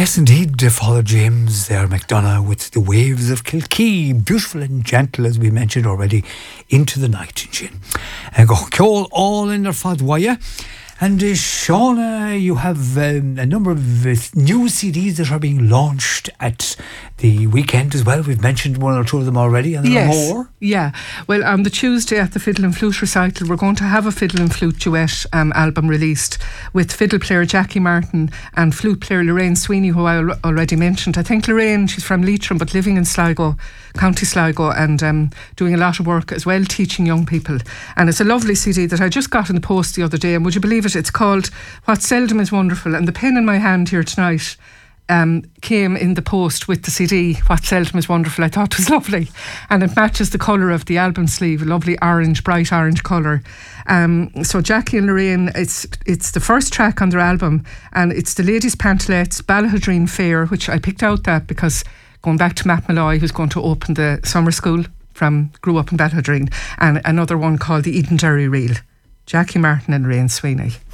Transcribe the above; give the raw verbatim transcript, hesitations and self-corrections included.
Yes, indeed, uh, Father James there, McDonough, with the waves of Kilkee, beautiful and gentle, as we mentioned already, into the night. And go call all in their fad wire. And uh, Shauna, you have um, a number of uh, new C Ds that are being launched at the weekend as well. We've mentioned one or two of them already, and there yes. are more. Yeah. Well, on the Tuesday at the Fiddle and Flute Recital, we're going to have a Fiddle and Flute duet um, album released with fiddle player Jackie Martin and flute player Lorraine Sweeney, who I al- already mentioned. I think Lorraine, she's from Leitrim, but living in Sligo, County Sligo, and um, doing a lot of work as well, teaching young people. And it's a lovely C D that I just got in the post the other day, and would you believe it, it's called What Seldom Is Wonderful, and the pen in my hand here tonight um, came in the post with the C D, What Seldom Is Wonderful. I thought it was lovely, and it matches the colour of the album sleeve, a lovely orange, bright orange colour. Um, so Jackie and Lorraine, it's it's the first track on their album, and it's the Ladies' Pantalettes, Ballahadreen Fair, which I picked out that because going back to Matt Malloy, who's going to open the summer school, from grew up in Ballahadreen, and another one called the Edenderry Reel. Jackie Martin and Lorraine Sweeney.